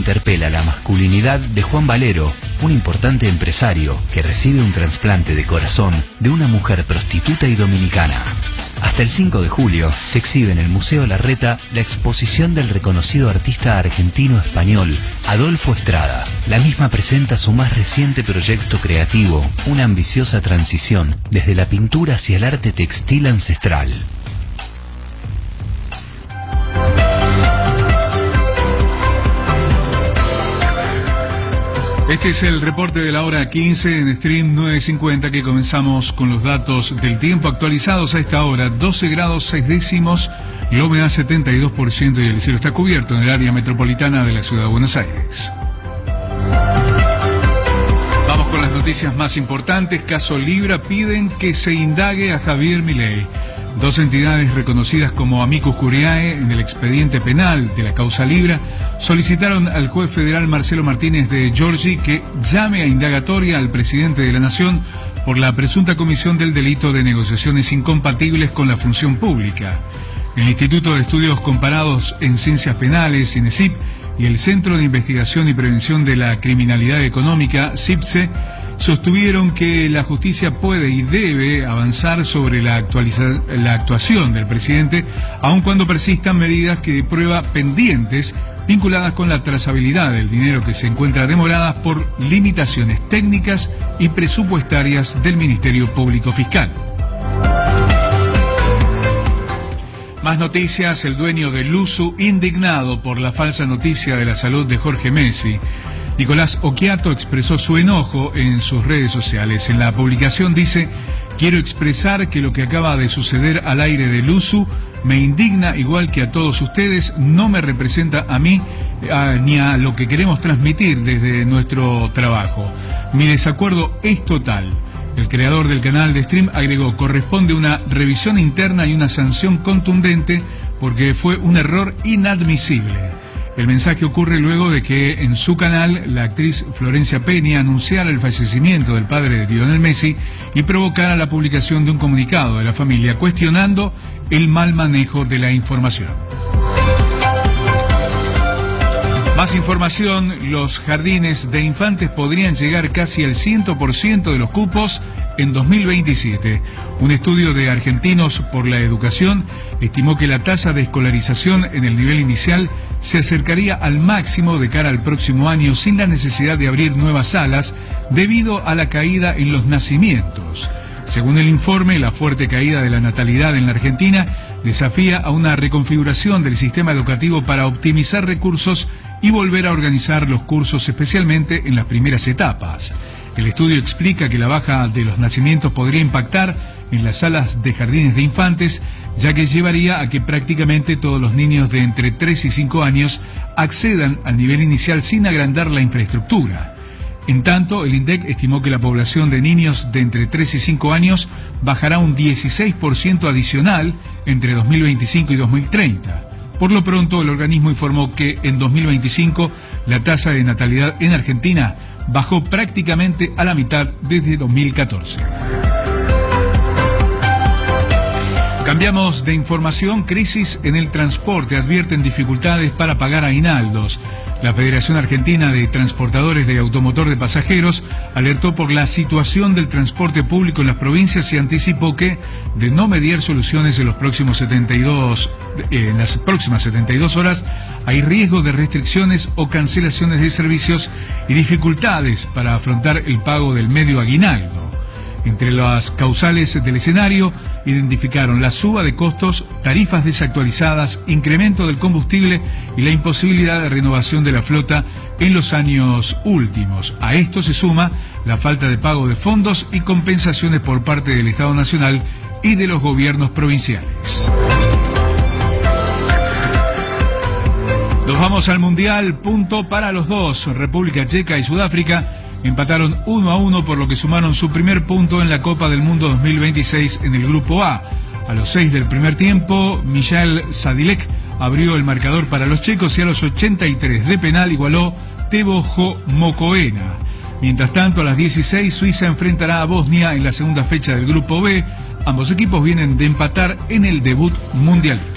interpela la masculinidad de Juan Valero, un importante empresario que recibe un trasplante de corazón de una mujer prostituta y dominicana. Hasta el 5 de julio se exhibe en el Museo Larreta la exposición del reconocido artista argentino-español Adolfo Estrada. La misma presenta su más reciente proyecto creativo, una ambiciosa transición desde la pintura hacia el arte textil ancestral. Este es el reporte de la hora 15 en Stream 950, que comenzamos con los datos del tiempo actualizados a esta hora. 12 grados 6 décimos, la humedad 72% y el cielo está cubierto en el área metropolitana de la ciudad de Buenos Aires. Vamos con las noticias más importantes. Caso Libra, piden que se indague a Javier Milei. Dos entidades reconocidas como amicus curiae en el expediente penal de la causa Libra solicitaron al juez federal Marcelo Martínez de Giorgi que llame a indagatoria al presidente de la Nación por la presunta comisión del delito de negociaciones incompatibles con la función pública. El Instituto de Estudios Comparados en Ciencias Penales, INESIP, y el Centro de Investigación y Prevención de la Criminalidad Económica, CIPSE, sostuvieron que la justicia puede y debe avanzar sobre la actuación del presidente, aun cuando persistan medidas de prueba pendientes vinculadas con la trazabilidad del dinero que se encuentra demoradas por limitaciones técnicas y presupuestarias del Ministerio Público Fiscal. Más noticias. El dueño de Luzu, indignado por la falsa noticia de la salud de Jorge Messi. Nicolás Occhiato expresó su enojo en sus redes sociales. En la publicación dice: quiero expresar que lo que acaba de suceder al aire de Luzu me indigna igual que a todos ustedes, no me representa a mí ni a lo que queremos transmitir desde nuestro trabajo. Mi desacuerdo es total. El creador del canal de stream agregó: corresponde una revisión interna y una sanción contundente porque fue un error inadmisible. El mensaje ocurre luego de que en su canal la actriz Florencia Peña anunciara el fallecimiento del padre de Lionel Messi y provocara la publicación de un comunicado de la familia cuestionando el mal manejo de la información. Más información. Los jardines de infantes podrían llegar casi al 100% de los cupos en 2027. Un estudio de Argentinos por la Educación estimó que la tasa de escolarización en el nivel inicial se acercaría al máximo de cara al próximo año sin la necesidad de abrir nuevas salas debido a la caída en los nacimientos. Según el informe, la fuerte caída de la natalidad en la Argentina desafía a una reconfiguración del sistema educativo para optimizar recursos y volver a organizar los cursos, especialmente en las primeras etapas. El estudio explica que la baja de los nacimientos podría impactar en las salas de jardines de infantes, ya que llevaría a que prácticamente todos los niños de entre 3 y 5 años accedan al nivel inicial sin agrandar la infraestructura. En tanto, el INDEC estimó que la población de niños de entre 3 y 5 años bajará un 16% adicional entre 2025 y 2030. Por lo pronto, el organismo informó que en 2025 la tasa de natalidad en Argentina bajó prácticamente a la mitad desde 2014. Cambiamos de información. Crisis en el transporte. Advierten dificultades para pagar aguinaldos. La Federación Argentina de Transportadores de Automotor de Pasajeros alertó por la situación del transporte público en las provincias y anticipó que, de no mediar soluciones en las próximas 72 horas, hay riesgo de restricciones o cancelaciones de servicios y dificultades para afrontar el pago del medio aguinaldo. Entre las causales del escenario, identificaron la suba de costos, tarifas desactualizadas, incremento del combustible y la imposibilidad de renovación de la flota en los años últimos. A esto se suma la falta de pago de fondos y compensaciones por parte del Estado Nacional y de los gobiernos provinciales. Nos vamos al Mundial. Punto para los dos. República Checa y Sudáfrica empataron 1-1, por lo que sumaron su primer punto en la Copa del Mundo 2026 en el Grupo A. A los 6 del primer tiempo, Michael Sadilek abrió el marcador para los checos y a los 83 de penal igualó Tebo Mokoena. Mientras tanto, a las 16, Suiza enfrentará a Bosnia en la segunda fecha del Grupo B. Ambos equipos vienen de empatar en el debut mundialista.